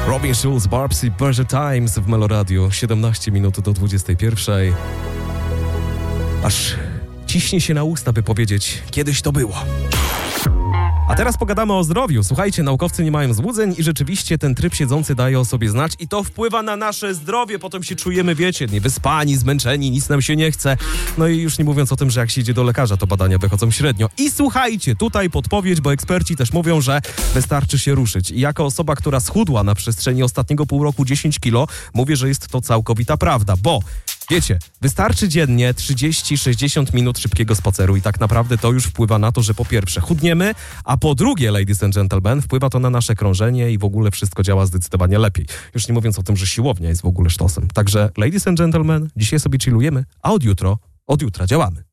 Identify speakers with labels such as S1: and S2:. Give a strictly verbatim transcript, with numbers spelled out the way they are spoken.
S1: Robin Schulz, Barbs i Better Times w Meloradiu. siedemnaście minut do dwudziestej pierwszej. Aż ciśnie się na usta, by powiedzieć, kiedyś to było. A teraz pogadamy o zdrowiu. Słuchajcie, naukowcy nie mają złudzeń i rzeczywiście ten tryb siedzący daje o sobie znać i to wpływa na nasze zdrowie. Potem się czujemy, wiecie, niewyspani, zmęczeni, nic nam się nie chce. No i już nie mówiąc o tym, że jak się idzie do lekarza, to badania wychodzą średnio. I słuchajcie, tutaj podpowiedź, bo eksperci też mówią, że wystarczy się ruszyć. I jako osoba, która schudła na przestrzeni ostatniego pół roku dziesięć kilo, mówię, że jest to całkowita prawda, bo wiecie, wystarczy dziennie trzydzieści do sześćdziesięciu minut szybkiego spaceru i tak naprawdę to już wpływa na to, że po pierwsze chudniemy, a po drugie, ladies and gentlemen, wpływa to na nasze krążenie i w ogóle wszystko działa zdecydowanie lepiej. Już nie mówiąc o tym, że siłownia jest w ogóle sztosem. Także, ladies and gentlemen, dzisiaj sobie chillujemy, a od jutro, od jutra działamy.